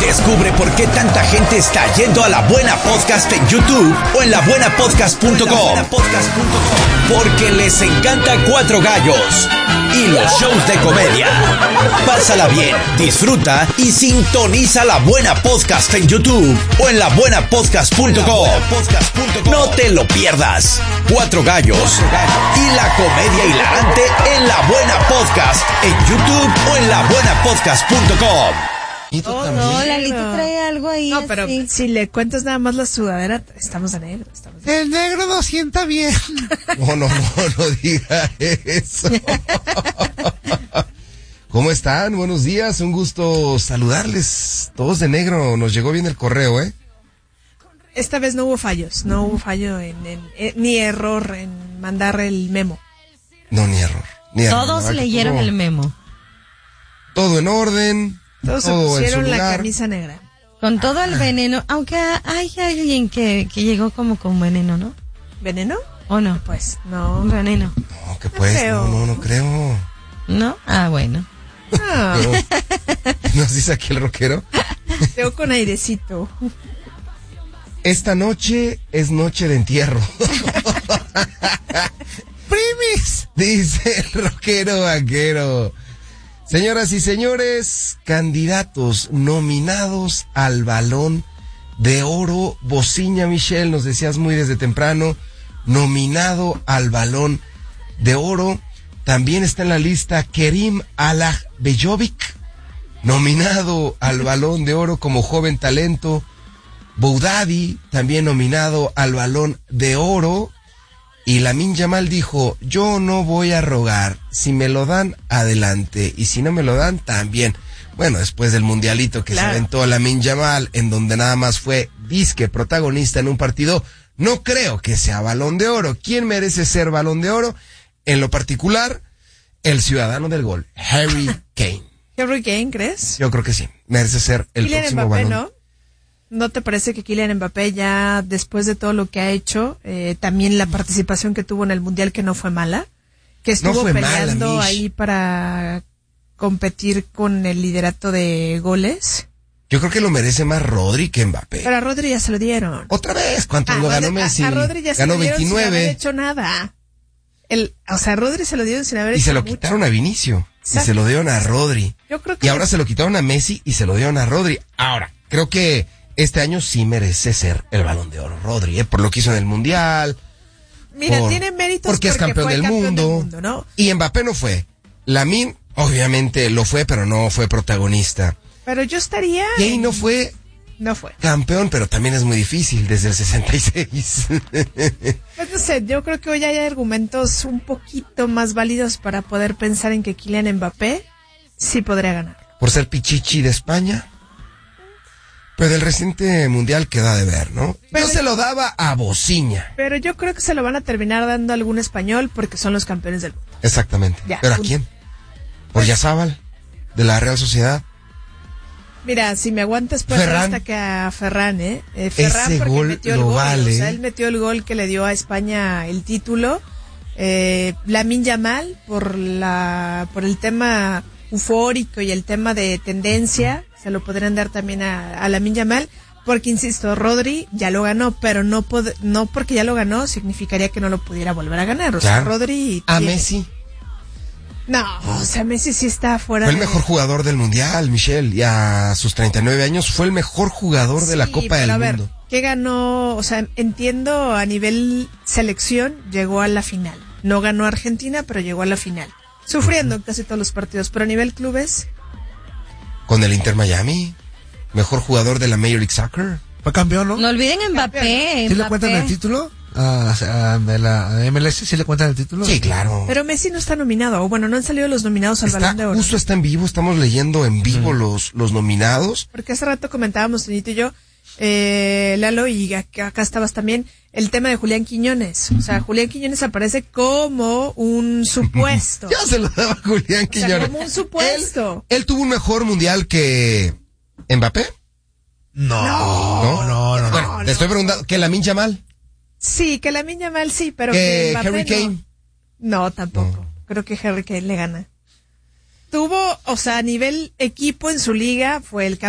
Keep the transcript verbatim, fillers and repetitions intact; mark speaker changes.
Speaker 1: Descubre por qué tanta gente está yendo a La Buena Podcast en YouTube o en la buena podcast punto com. Porque les encanta Cuatro Gallos y los shows de comedia. Pásala bien, disfruta y sintoniza La Buena Podcast en YouTube o en la buena podcast punto com. No te lo pierdas. Cuatro Gallos y la comedia hilarante en La Buena Podcast en YouTube o en la buena podcast punto com.
Speaker 2: Oh, no, Lalito trae algo ahí.
Speaker 3: No, pero
Speaker 2: así.
Speaker 3: si le cuentas nada más la sudadera, estamos de negro. Estamos de...
Speaker 4: El negro no sienta bien.
Speaker 5: No, no, no, no diga eso. ¿Cómo están? Buenos días, un gusto saludarles. Todos de negro, nos llegó bien el correo, ¿eh?
Speaker 3: Esta vez no hubo fallos, no hubo fallo en, en, en ni error en mandar el memo.
Speaker 5: No, ni error. Ni error.
Speaker 2: Todos
Speaker 5: ¿Verdad?
Speaker 2: leyeron
Speaker 5: todo,
Speaker 2: el memo.
Speaker 5: Todo en orden.
Speaker 3: Todos se
Speaker 5: todo en su
Speaker 3: pusieron la
Speaker 5: lugar.
Speaker 3: camisa negra.
Speaker 2: Con todo el veneno, aunque hay alguien que, que llegó como con veneno, ¿no?
Speaker 3: ¿Veneno?
Speaker 2: ¿O no?
Speaker 3: Pues no.
Speaker 2: Un veneno.
Speaker 5: No, que pues,
Speaker 3: creo.
Speaker 5: no, no, no creo.
Speaker 2: ¿No? Ah, bueno.
Speaker 3: Ah,
Speaker 5: ¿Nos dice aquí el rockero?
Speaker 3: llegó con airecito.
Speaker 5: Esta noche es noche de entierro. ¡Primis! Dice el rockero vaquero. Señoras y señores, candidatos nominados al Balón de Oro. Bociña, Michelle, nos decías muy desde temprano, nominado al Balón de Oro. También está en la lista Kerim Alagbejovic, nominado al Balón de Oro como joven talento. Boudadi, también nominado al Balón de Oro. Y Lamine Yamal dijo, yo no voy a rogar, si me lo dan, adelante, y si no me lo dan, también. Bueno, después del mundialito que
Speaker 3: Claro.
Speaker 5: se aventó Lamine Yamal, en donde nada más fue disque protagonista en un partido, no creo que sea Balón de Oro. ¿Quién merece ser Balón de Oro? En lo particular, el ciudadano del gol, Harry Kane.
Speaker 3: Harry Kane, ¿crees?
Speaker 5: Yo creo que sí, merece ser el
Speaker 3: Kylian
Speaker 5: próximo
Speaker 3: Mbappé,
Speaker 5: Balón.
Speaker 3: ¿no? ¿No te parece que Kylian Mbappé ya, después de todo lo que ha hecho, eh, también la participación que tuvo en el Mundial, que no fue mala, que estuvo
Speaker 5: No fue mala,
Speaker 3: peleando
Speaker 5: Mish.
Speaker 3: ahí para competir con el liderato de goles?
Speaker 5: Yo creo que lo merece más Rodri que Mbappé.
Speaker 3: Pero a Rodri ya se lo dieron.
Speaker 5: Otra vez, ¿cuánto
Speaker 3: Ah,
Speaker 5: lo ganó
Speaker 3: a-
Speaker 5: Messi?
Speaker 3: A, Rodri ya se
Speaker 5: ganó
Speaker 3: lo dieron sin haber
Speaker 5: veintinueve.
Speaker 3: hecho nada. El, o sea, a Rodri se lo dieron sin haber
Speaker 5: Y
Speaker 3: hecho
Speaker 5: se lo
Speaker 3: mucho.
Speaker 5: quitaron a Vinicio. Y
Speaker 3: Exacto.
Speaker 5: se lo dieron a Rodri.
Speaker 3: Yo creo que
Speaker 5: Y ahora se lo quitaron a Messi y se lo dieron a Rodri. Ahora, creo que este año sí merece ser el Balón de Oro Rodri, ¿eh? Por lo que hizo en el Mundial.
Speaker 3: Mira,
Speaker 5: por-
Speaker 3: tiene méritos
Speaker 5: porque es campeón,
Speaker 3: fue
Speaker 5: del,
Speaker 3: campeón
Speaker 5: mundo.
Speaker 3: del mundo, ¿no?
Speaker 5: Y Mbappé no fue. Lamine, obviamente lo fue, pero no fue protagonista.
Speaker 3: Pero yo estaría...
Speaker 5: Kane
Speaker 3: en-
Speaker 5: no fue
Speaker 3: No fue.
Speaker 5: campeón, pero también es muy difícil desde el sesenta y seis.
Speaker 3: Pues no sé, yo creo que hoy hay argumentos un poquito más válidos para poder pensar en que Kylian Mbappé sí podría ganar.
Speaker 5: Por ser pichichi de España. Pero del reciente mundial queda de ver, ¿no?
Speaker 3: Pero-
Speaker 5: Yo se lo daba a Bociña.
Speaker 3: Pero yo creo que se lo van a terminar dando a algún español porque son los campeones del mundo.
Speaker 5: Exactamente.
Speaker 3: Ya,
Speaker 5: ¿Pero a
Speaker 3: punto.
Speaker 5: quién? ¿Por Yazábal? ¿De la Real Sociedad?
Speaker 3: Mira, si me aguantas pues
Speaker 5: Ferran.
Speaker 3: hasta que a Ferran, ¿eh? eh Ferran
Speaker 5: Ese
Speaker 3: porque
Speaker 5: gol
Speaker 3: metió el
Speaker 5: lo
Speaker 3: gol,
Speaker 5: vale.
Speaker 3: o sea, él metió el gol que le dio a España el título. Eh, Lamine Yamal por la por el tema eufórico y el tema de tendencia, se lo podrían dar también a, a Lamine Yamal, porque insisto, Rodri ya lo ganó, pero no pod- no porque ya lo ganó significaría que no lo pudiera volver a ganar, o sea,
Speaker 5: Claro.
Speaker 3: Rodri
Speaker 5: A
Speaker 3: tiene-
Speaker 5: Messi.
Speaker 3: No, o sea, Messi sí está fuera
Speaker 5: Fue el
Speaker 3: de-
Speaker 5: mejor jugador del mundial, Michelle. Y a sus treinta y nueve años fue el mejor jugador de la
Speaker 3: Sí,
Speaker 5: Copa
Speaker 3: pero
Speaker 5: del
Speaker 3: a ver,
Speaker 5: Mundo.
Speaker 3: ¿qué ganó? O sea, entiendo a nivel selección, llegó a la final. No ganó Argentina, pero llegó a la final. Sufriendo en casi todos los partidos, pero a nivel clubes,
Speaker 5: Con el Inter Miami. Mejor jugador de la Major League Soccer.
Speaker 4: Fue campeón, ¿no?
Speaker 2: No olviden Mbappé.
Speaker 4: ¿Sí le
Speaker 2: Mbappé.
Speaker 4: cuentan el título? Ah, ah, de la M L S, ¿sí le cuentan el título?
Speaker 5: Sí, claro.
Speaker 3: pero Messi no está nominado, o bueno, no han salido los nominados al
Speaker 5: Está,
Speaker 3: Balón de Oro.
Speaker 5: justo está en vivo, estamos leyendo en vivo los, los nominados.
Speaker 3: Porque hace rato comentábamos, Toñito y yo, eh, Lalo, y acá, acá estabas también, el tema de Julián Quiñones. O sea, Julián Quiñones aparece como un supuesto.
Speaker 5: Ya se lo daba Julián
Speaker 3: O sea,
Speaker 5: Quiñones.
Speaker 3: como un supuesto.
Speaker 5: Él, él tuvo un mejor mundial que Mbappé.
Speaker 4: No, no, no, no.
Speaker 5: Bueno,
Speaker 3: no.
Speaker 5: te estoy preguntando, ¿que Lamine Yamal?
Speaker 3: Sí, que la Lamine Yamal sí, pero
Speaker 5: ¿Que
Speaker 3: que Mbappé
Speaker 5: Harry
Speaker 3: no.
Speaker 5: Kane?
Speaker 3: No, tampoco. Creo que Harry Kane le gana. Tuvo, o sea, a nivel equipo en su liga, fue el